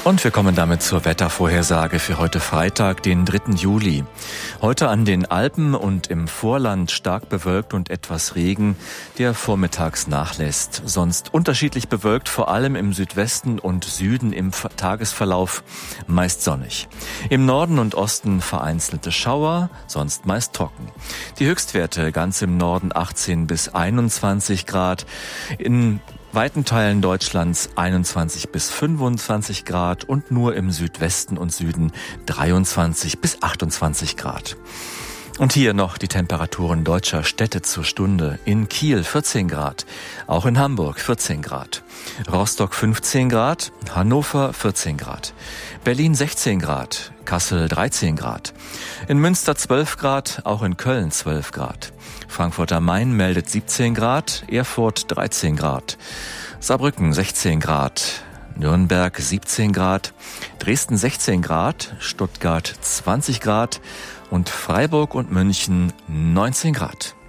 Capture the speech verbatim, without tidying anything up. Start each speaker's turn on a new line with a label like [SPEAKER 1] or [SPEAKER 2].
[SPEAKER 1] Und wir kommen damit zur Wettervorhersage für heute Freitag, den dritten Juli. Heute an den Alpen und im Vorland stark bewölkt und etwas Regen, der vormittags nachlässt. Sonst unterschiedlich bewölkt, vor allem im Südwesten und Süden im Tagesverlauf meist sonnig. Im Norden und Osten vereinzelte Schauer, sonst meist trocken. Die Höchstwerte ganz im Norden achtzehn bis einundzwanzig Grad, in weiten Teilen Deutschlands einundzwanzig bis fünfundzwanzig Grad und nur im Südwesten und Süden dreiundzwanzig bis achtundzwanzig Grad. Und hier noch die Temperaturen deutscher Städte zur Stunde. In Kiel vierzehn Grad, auch in Hamburg vierzehn Grad, Rostock fünfzehn Grad, Hannover vierzehn Grad, Berlin sechzehn Grad, Kassel dreizehn Grad, in Münster zwölf Grad, auch in Köln zwölf Grad. Frankfurt am Main meldet siebzehn Grad, Erfurt dreizehn Grad, Saarbrücken sechzehn Grad, Nürnberg siebzehn Grad, Dresden sechzehn Grad, Stuttgart zwanzig Grad und Freiburg und München neunzehn Grad.